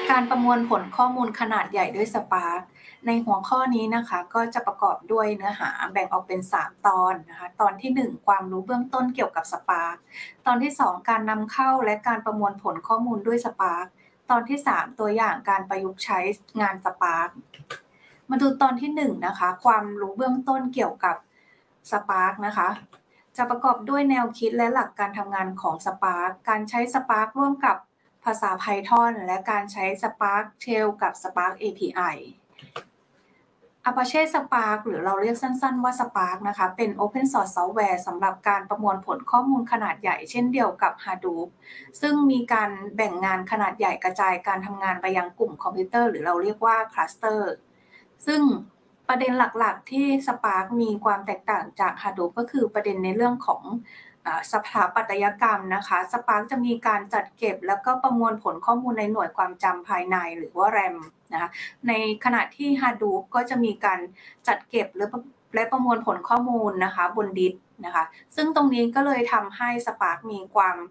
การประมวลผลข้อมูลขนาดใหญ่ด้วย Spark ในหัวข้อนี้นะคะก็จะประกอบด้วยเนื้อหาแบ่งออกเป็น3ตอนนะคะตอนที่1ความรู้เบื้องต้นเกี่ยวกับ Spark ตอนที่2การนำเข้าและการประมวลผลข้อมูลด้วย Spark ตอนที่3ตัวอย่างการประยุกต์ใช้งาน Spark มาดูตอนที่1นะคะความรู้เบื้องต้นเกี่ยวกับ Spark นะคะจะประกอบด้วยแนวคิดและหลักการทำงานของ Spark การใช้ Spark ร่วมกับภาษา Python และการใช้ Spark Shell กับ Spark API Apache Spark หรือเราเรียกสั้นๆว่า Spark นะคะเป็น Open Source Software สำหรับการประมวลผลข้อมูลขนาดใหญ่เช่นเดียวกับ Hadoop ซึ่งมีการแบ่งงานขนาดใหญ่กระจายการทำงานไปยังกลุ่มคอมพิวเตอร์หรือเราเรียกว่า Cluster ซึ่งประเด็นหลักๆที่ Spark มีความแตกต่างจาก Hadoop ก็คือประเด็นในเรื่องของสถาปัตยกรรมนะคะ Spark จะมีการจัดเก็บแล้วก็ประมวลผลข้อมูลในหน่วยความจำภายในหรือว่า RAM นะคะในขณะที่ Hadoop ก็จะมีการจัดเก็บและประมวลผลข้อมูลนะคะบนดิสก์นะคะซึ่งตรงนี้ก็เลยทำให้ Spark มี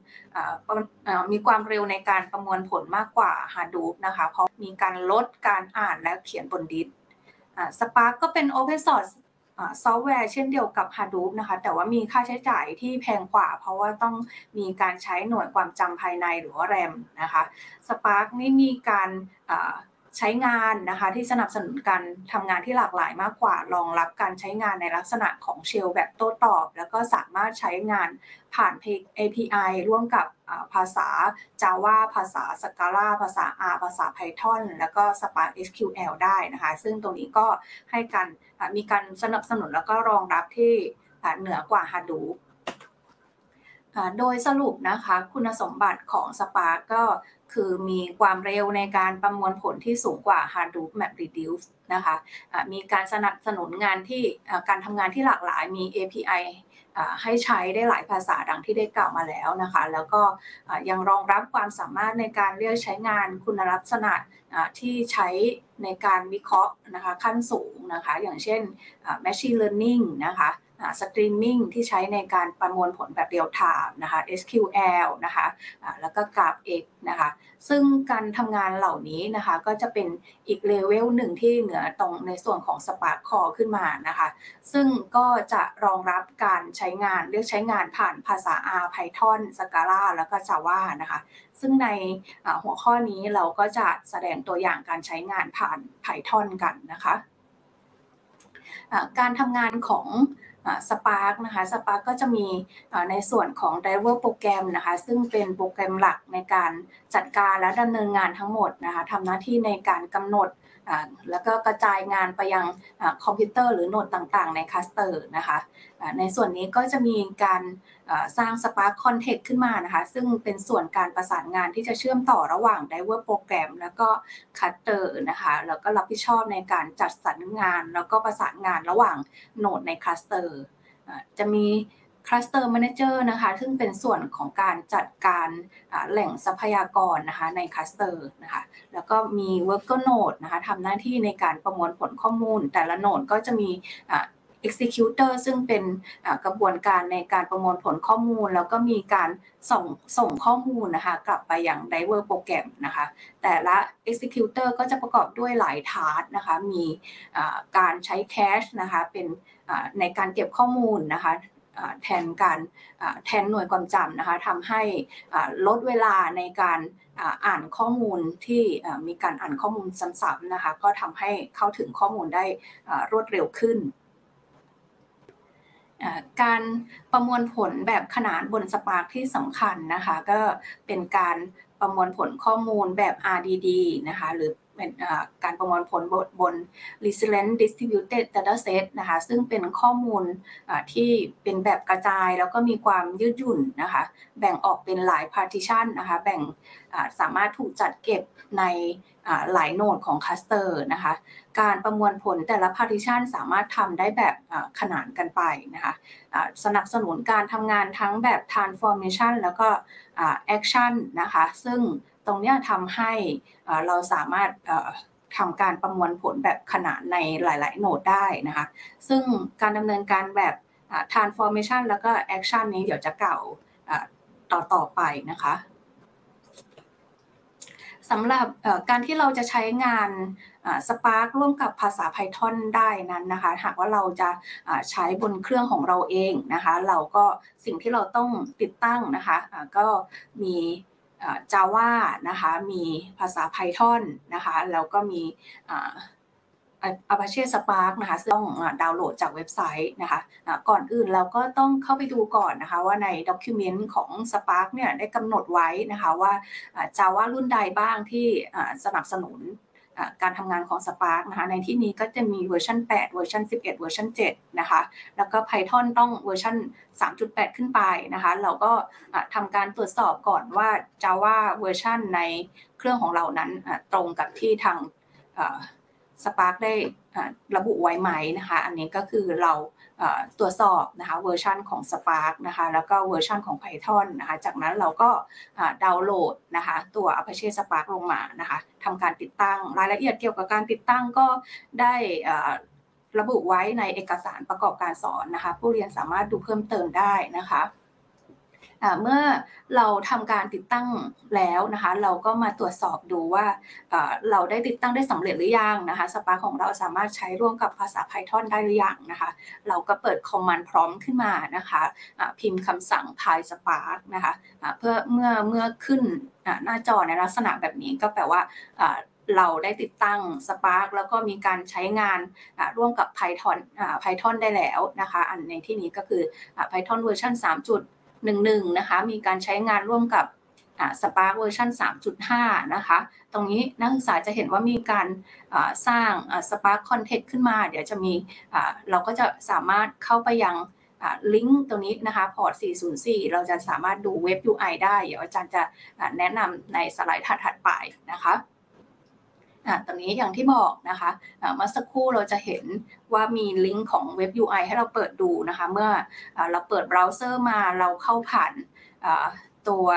ความเร็วในการประมวลผลมากกว่า Hadoop นะคะเพราะมีการลดการอ่านและเขียนบนดิสก์Spark ก็เป็น Open Source ซอฟต์แวร์เช่นเดียวกับ Hadoop นะคะแต่ว่ามีค่าใช้จ่ายที่แพงกว่าเพราะว่าต้องมีการใช้หน่วยความจำภายในหรือว่า RAM นะคะ Spark นี่มีการใช้งานนะคะที่สนับสนุนการทำงานที่หลากหลายมากกว่ารองรับการใช้งานในลักษณะของ Shell แบบโต้ตอบแล้วก็สามารถใช้งานผ่าน API ร่วมกับภาษา Java ภาษา Scala ภาษา R ภาษา Python แล้วก็ Spark SQL ได้นะคะซึ่งตรงนี้ก็ให้การมีการสนับสนุนแล้วก็รองรับที่เหนือกว่า Hadoop โดยสรุปนะคะคุณสมบัติของ Spark ก็คือมีความเร็วในการประมวลผลที่สูงกว่า Hadoop MapReduce นะคะมีการสนับสนุนงานที่การทำงานที่หลากหลายมี API ให้ใช้ได้หลายภาษาดังที่ได้กล่าวมาแล้วนะคะแล้วก็ยังรองรับความสามารถในการเรียกใช้งานคุณลักษณะที่ใช้ในการวิเคราะห์นะคะขั้นสูงนะคะอย่างเช่น Machine Learning นะคะStreaming ที่ใช้ในการประมวลผลแบบ Real Time นะคะ SQL นะคะแล้วก็ GraphX นะคะซึ่งการทำงานเหล่านี้นะคะก็จะเป็นอีกเลเวลหนึ่งที่เหนือตรงในส่วนของ Spark Core ขึ้นมานะคะซึ่งก็จะรองรับการใช้งานเรียกใช้งานผ่านภาษา R Python Scala แล้วก็ Java นะคะซึ่งในหัวข้อนี้เราก็จะแสดงตัวอย่างการใช้งานผ่าน Python กันนะคะการทำงานของSpark นะคะ Spark ก็จะมีในส่วนของ Driver โปรแกรมนะคะซึ่งเป็นโปรแกรมหลักในการจัดการและดำเนินงานทั้งหมดนะคะทำหน้าที่ในการกำหนดแล้วก็กระจายงานไปยังคอมพิวเตอร์หรือโหนดต่างๆในคลัสเตอร์นะคะในส่วนนี้ก็จะมีการสร้าง Spark Context ขึ้นมานะคะซึ่งเป็นส่วนการประสานงานที่จะเชื่อมต่อระหว่าง Driver โปรแกรมแล้วก็คัสเตอร์นะคะแล้วก็รับผิดชอบในการจัดสรรงานแล้วก็ประสานงานระหว่างโหนดในคลัสเตอร์จะมี Cluster Manager นะคะซึ่งเป็นส่วนของการจัดการแหล่งทรัพยากรนะคะในคลัสเตอร์นะคะแล้วก็มี Worker Node นะคะทำหน้าที่ในการประมวลผลข้อมูลแต่ละโหนดก็จะมีExecutor ซึ่งเป็นกระบวนการในการประมวลผลข้อมูลแล้วก็มีการส่งข้อมูลนะคะกลับไปยัง Driver โปรแกรมนะคะแต่ละ Executor ก็จะประกอบด้วยหลาย task นะคะมีการใช้ Cache นะคะเป็นในการเก็บข้อมูลนะคะแทนหน่วยความจำนะคะทำให้ลดเวลาในการอ่านข้อมูลที่มีการอ่านข้อมูลซ้ำๆนะคะก็ทำให้เข้าถึงข้อมูลได้รวดเร็วขึ้นการประมวลผลแบบขนานบน Spark ที่สำคัญนะคะก็เป็นการประมวลผลข้อมูลแบบ RDD นะคะหรือเป็นการประมวลผลบน Resilient Distributed Dataset นะคะซึ่งเป็นข้อมูลที่เป็นแบบกระจายแล้วก็มีความยืดหยุ่นนะคะแบ่งออกเป็นหลาย partition นะคะสามารถถูกจัดเก็บในหลายโหนดของคลัสเตอร์นะคะการประมวลผลแต่ละ partition สามารถทำได้แบบขนานกันไปนะคะสนับสนุนการทำงานทั้งแบบ transformation แล้วก็action นะคะซึ่งตรงนี้ทำให้เราสามารถทำการประมวลผลแบบขนานในหลายๆโหนดได้นะคะซึ่งการดำเนินการแบบ transformation แล้วก็ action นี้เดี๋ยวจะกล่าวต่อไปนะคะสำหรับการที่เราจะใช้งานSpark ร่วมกับภาษา Python ได้นั้นนะคะหากว่าเราจะใช้บนเครื่องของเราเองนะคะเราก็สิ่งที่เราต้องติดตั้งนะคะก็มีJava นะคะมีภาษา Python นะคะแล้วก็มีApache Spark นะคะซึ่งต้องดาวน์โหลดจากเว็บไซต์นะคะก่อนอื่นเราก็ต้องเข้าไปดูก่อนนะคะว่าใน document ของ Spark เนี่ยได้กำหนดไว้นะคะว่าJava รุ่นใดบ้างที่สนับสนุนการทำงานของ Spark นะคะในที่นี้ก็จะมีเวอร์ชัน8เวอร์ชัน11เวอร์ชัน7นะคะแล้วก็ Python ต้องเวอร์ชัน 3.8 ขึ้นไปนะคะเราก็ทำการตรวจสอบก่อนว่า Java เวอร์ชันในเครื่องของเรานั้นตรงกับที่ทางSpark ได้ระบุไว้ไหมนะคะอันนี้ก็คือเราตรวจสอบนะคะเวอร์ชันของ Spark นะคะแล้วก็เวอร์ชันของ Python นะคะจากนั้นเราก็ดาวน์โหลดนะคะตัว Apache Spark ลงมานะคะทำการติดตั้งรายละเอียดเกี่ยวกับการติดตั้งก็ได้ระบุไว้ในเอกสารประกอบการสอนนะคะผู้เรียนสามารถดูเพิ่มเติมได้นะคะเมื่อเราทำการติดตั้งแล้วนะคะเราก็มาตรวจสอบดูว่าเราได้ติดตั้งได้สำเร็จหรือยังนะคะ Spark ของเราสามารถใช้ร่วมกับภาษา Python ได้หรือยังนะคะเราก็เปิด command prompt ขึ้นมานะคะพิมพ์คำสั่ง PySpark นะคะเพื่อเมื่อขึ้นหน้าจอในลักษณะแบบนี้ก็แปลว่าเราได้ติดตั้ง Spark แล้วก็มีการใช้งานร่วมกับ Python ได้แล้วนะคะอันในที่นี้ก็คือPython เวอร์ชัน3.11นะคะมีการใช้งานร่วมกับSpark เวอร์ชัน 3.5 นะคะตรงนี้นักศึกษาจะเห็นว่ามีการสร้างSpark Context ขึ้นมาเดี๋ยวจะมีเราก็จะสามารถเข้าไปยังลิงก์ตรงนี้นะคะพอร์ต 404 เราจะสามารถดูเว็บ UI ได้เดี๋ยวอาจารย์จะแนะนำในสไลด์ถัดไปนะคะตรงนี้อย่างที่บอกนะคะเมื่อสักครู่เราจะเห็นว่ามีลิงก์ของเว็บ UI ให้เราเปิดดูนะคะเมื่อเราเปิดเบราว์เซอร์มาเราเข้าผ่านตัว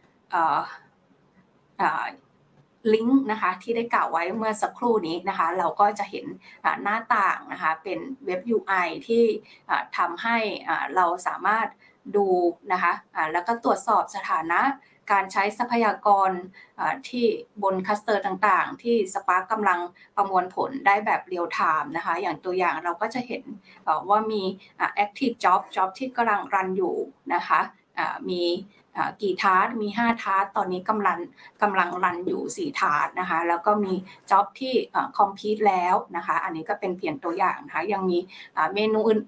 ลิงก์นะคะที่ได้กล่าวไว้เมื่อสักครู่นี้นะคะเราก็จะเห็นหน้าต่างนะคะเป็นเว็บ UI ที่ทำให้เราสามารถดูนะคะแล้วก็ตรวจสอบสถานะการใช้ทรัพยากรที่บนคลัสเตอร์ต่างๆที่ Spark กำลังประมวลผลได้แบบเรียลไทม์นะคะอย่างตัวอย่างเราก็จะเห็นว่ามี active job ที่กำลังรันอยู่นะคะมีกี่ทาร์มี5ทาร์ตอนนี้กำลังรันอยู่4ทาร์นะคะแล้วก็มีจ็อบที่complete แล้วนะคะอันนี้ก็เป็นเพียงตัวอย่างนะคะยังมีเมนูอื่น